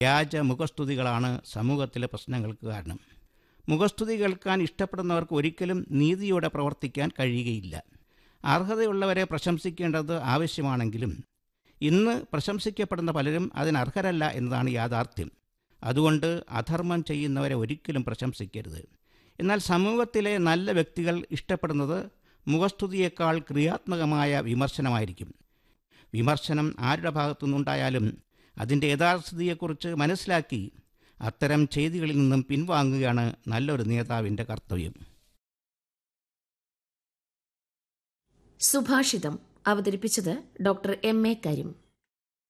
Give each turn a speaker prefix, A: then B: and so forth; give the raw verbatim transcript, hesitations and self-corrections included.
A: വ്യാജ മുഖസ്തുതികളാണ് സമൂഹത്തിലെ പ്രശ്നങ്ങൾക്ക് കാരണം. മുഖസ്തുതി കേൾക്കാൻ ഇഷ്ടപ്പെടുന്നവർക്ക് ഒരിക്കലും നീതിയോടെ പ്രവർത്തിക്കാൻ കഴിയുകയില്ല. അർഹതയുള്ളവരെ പ്രശംസിക്കേണ്ടത് ആവശ്യമാണെങ്കിലും ഇന്ന് പ്രശംസിക്കപ്പെടുന്ന പലരും അതിനർഹരല്ല എന്നതാണ് യാഥാർത്ഥ്യം. അതുകൊണ്ട് അധർമ്മം ചെയ്യുന്നവരെ ഒരിക്കലും പ്രശംസിക്കരുത്. എന്നാൽ സമൂഹത്തിലെ നല്ല വ്യക്തികൾ ഇഷ്ടപ്പെടുന്നത് മുഖസ്തുതിയേക്കാൾ ക്രിയാത്മകമായ വിമർശനമായിരിക്കും. വിമർശനം ആരുടെ ഭാഗത്തുനിന്നുണ്ടായാലും അതിൻ്റെ യഥാർത്ഥതയെക്കുറിച്ച് മനസ്സിലാക്കി അത്തരം ചെയ്തികളിൽ നിന്നും പിൻവാങ്ങുകയാണ് നല്ലൊരു നേതാവിൻ്റെ കർത്തവ്യം.
B: സുഭാഷിതം അവതരിപ്പിച്ചത് ഡോക്ടർ എം എ കരീം.